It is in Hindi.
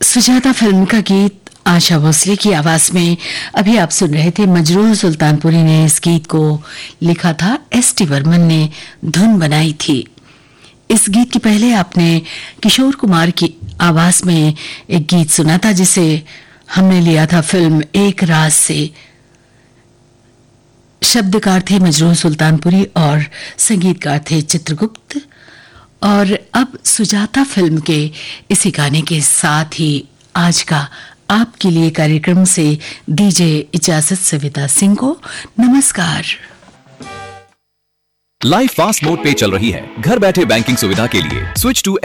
सुजाता फिल्म का गीत आशा भोसले की आवाज में अभी आप सुन रहे थे। मजरूह सुल्तानपुरी ने इस गीत को लिखा था, एस.टी. बर्मन ने धुन बनाई थी। इस गीत के पहले आपने किशोर कुमार की आवाज में एक गीत सुना था जिसे हमने लिया था फिल्म एक राज से। शब्दकार थे मजरूह सुल्तानपुरी और संगीतकार थे चित्रगुप्त। और अब सुजाता फिल्म के इसी गाने के साथ ही आज का आपके लिए कार्यक्रम से दीजिए इजाजत सविता सिंह को। नमस्कार। लाइफ फास्ट मोड पे चल रही है। घर बैठे बैंकिंग सुविधा के लिए स्विच टू